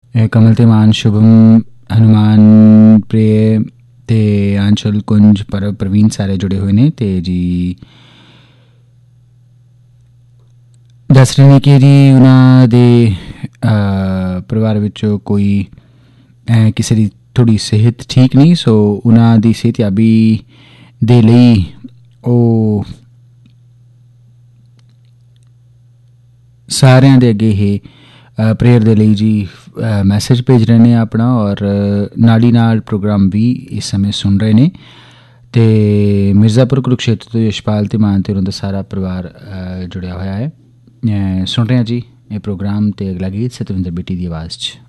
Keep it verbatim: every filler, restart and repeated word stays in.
कमल ते मान, शुभम, हनुमान प्रिय ते आंचल, कुंज, परब, प्रवीण सारे जुड़े हुए ने। ते जी दस रहे ने कि जी उन्हां दे परिवार विच कोई किसी दी थोड़ी सेहत ठीक नहीं, सो उन्हां दी सेहतयाबी दे लई ओह सारिਆਂ ਦੇ ਅੱਗੇ ਇਹ प्रेयर दे लई जी मैसेज भेज रहे हैं अपना, और नाली नाल प्रोग्राम भी इस समय सुन रहे हैं। तो मिर्ज़ापुर कुरुक्षेत्र तो यशपाल ते मान ते उन्होंने सारा परिवार जुड़िया होया है। सुन रहे हैं जी ये प्रोग्राम। तो अगला गीत सतविंदर बेटी की आवाज़ च।